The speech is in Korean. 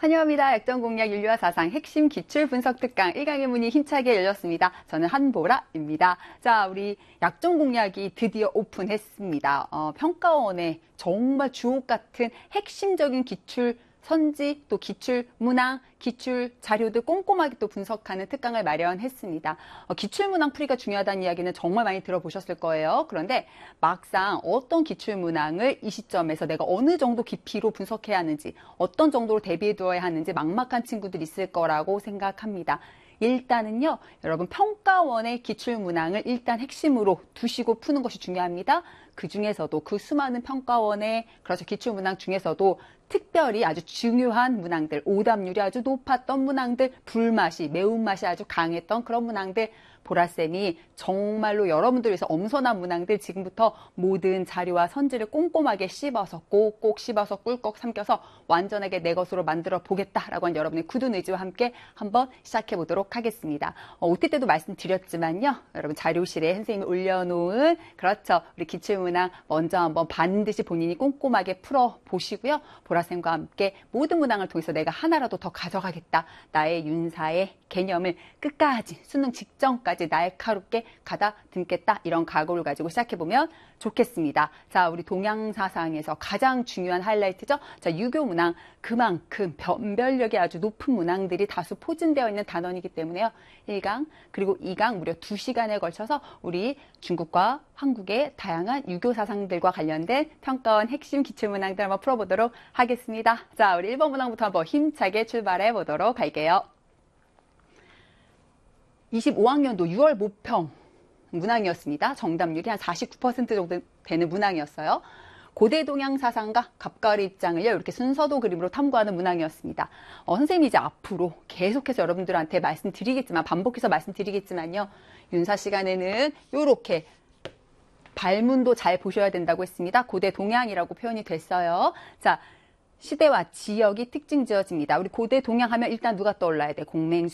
환영합니다. 역전공략 윤리와 사상 핵심 기출 분석 특강 1강의 문이 힘차게 열렸습니다. 저는 한보라입니다. 자, 우리 약전공략이 드디어 오픈했습니다. 평가원의 정말 주옥 같은 핵심적인 기출 선지, 또 기출 문항, 기출 자료들 꼼꼼하게 또 분석하는 특강을 마련했습니다. 기출 문항 풀이가 중요하다는 이야기는 정말 많이 들어보셨을 거예요. 그런데 막상 어떤 기출 문항을 이 시점에서 내가 어느 정도 깊이로 분석해야 하는지, 어떤 정도로 대비해 두어야 하는지 막막한 친구들이 있을 거라고 생각합니다. 일단은요, 여러분 평가원의 기출 문항을 일단 핵심으로 두시고 푸는 것이 중요합니다. 그 중에서도 그 수많은 평가원의 기출 문항 중에서도 특별히 아주 중요한 문항들, 오답률이 아주 높았던 문항들, 불맛이, 매운맛이 아주 강했던 그런 문항들, 보라쌤이 정말로 여러분들 위해서 엄선한 문항들 지금부터 모든 자료와 선지를 꼼꼼하게 씹어서 꼭꼭 씹어서 꿀꺽 삼켜서 완전하게 내 것으로 만들어 보겠다라고 한 여러분의 굳은 의지와 함께 한번 시작해 보도록 하겠습니다. OT 때도 말씀드렸지만요. 여러분 자료실에 선생님이 올려놓은 우리 기출문항 먼저 한번 반드시 본인이 꼼꼼하게 풀어보시고요. 보라쌤과 함께 모든 문항을 통해서 내가 하나라도 더 가져가겠다. 나의 윤사의 개념을 끝까지 수능 직전까지 날카롭게 가다듬겠다. 이런 각오를 가지고 시작해보면 좋겠습니다. 자, 우리 동양사상에서 가장 중요한 하이라이트죠. 자, 유교 문항 그만큼 변별력이 아주 높은 문항들이 다수 포진되어 있는 단원이기 때문에요. 1강 그리고 2강 무려 2시간에 걸쳐서 우리 중국과 한국의 다양한 유교 사상들과 관련된 평가원 핵심 기출문항들 한번 풀어보도록 하겠습니다. 자, 우리 1번 문항부터 한번 힘차게 출발해 보도록 할게요. 25학년도 6월 모평 문항이었습니다. 정답률이 한 49% 정도 되는 문항이었어요. 고대 동양 사상과 갑과을의 입장을요, 이렇게 순서도 그림으로 탐구하는 문항이었습니다. 선생님이 이제 앞으로 계속해서 여러분들한테 반복해서 말씀드리겠지만요, 윤사 시간에는 이렇게 발문도 잘 보셔야 된다고 했습니다. 고대 동양이라고 표현이 됐어요. 자, 시대와 지역이 특징 지어집니다. 우리 고대 동양 하면 일단 누가 떠올라야 돼? 공맹